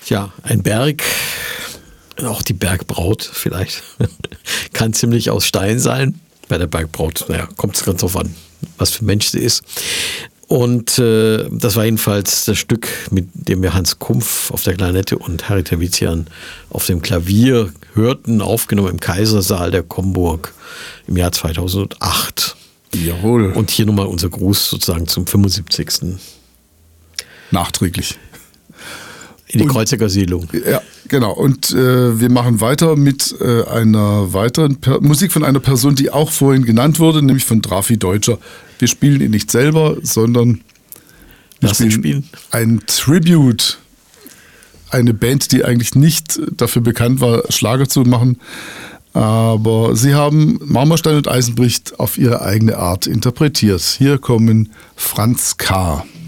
Ja, ein Berg, auch die Bergbraut vielleicht, kann ziemlich aus Stein sein. Bei der Bergbraut, kommt es ganz drauf an, was für ein Mensch sie ist. Und das war jedenfalls das Stück, mit dem wir Hans Kumpf auf der Klarinette und Harry Tervizian auf dem Klavier hörten, aufgenommen im Kaisersaal der Comburg im Jahr 2008. Jawohl. Und hier nochmal unser Gruß sozusagen zum 75. Nachträglich. In die Kreuziger Siedlung. Ja, genau. Und wir machen weiter mit einer weiteren Musik von einer Person, die auch vorhin genannt wurde, nämlich von Drafi Deutscher. Wir spielen ihn nicht selber, sondern wir spielen ein Tribute. Eine Band, die eigentlich nicht dafür bekannt war, Schlager zu machen. Aber sie haben Marmorstein und Eisenbricht auf ihre eigene Art interpretiert. Hier kommen Franz K.